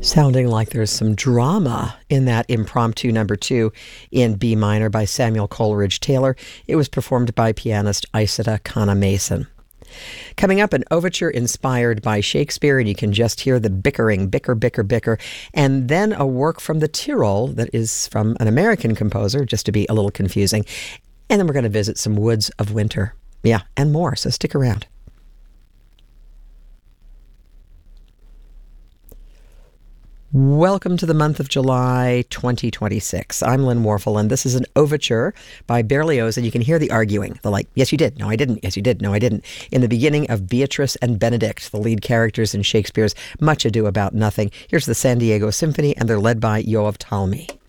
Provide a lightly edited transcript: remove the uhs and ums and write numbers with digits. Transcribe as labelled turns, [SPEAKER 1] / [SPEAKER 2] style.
[SPEAKER 1] Sounding like there's some drama in that impromptu number 2 in B minor by Samuel Coleridge Taylor. It was performed by pianist Isata Kana Mason. Coming up, an overture inspired by Shakespeare, and you can just hear the bickering, bicker, bicker, bicker, and then a work from the Tyrol that is from an American composer, just to be a little confusing. And then we're going to visit some woods of winter. Yeah, and more, so stick around. Welcome to the month of July 2026. I'm Lynn Warfel, and this is an overture by Berlioz, and you can hear the arguing, the like, yes you did, no I didn't, yes you did, no I didn't, in the beginning of Beatrice and Benedict, the lead characters in Shakespeare's Much Ado About Nothing. Here's the San Diego Symphony, and they're led by Yoav Talmi.